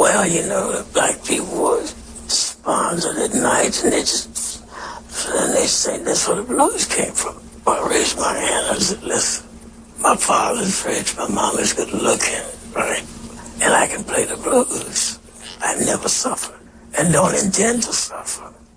Well, you know, the black people were sponsored at night, and they say that's where the blues came from. I raised my hand. I said, listen, my father's rich, my mama's good looking, right? And I can play the blues. I never suffered and don't intend to suffer.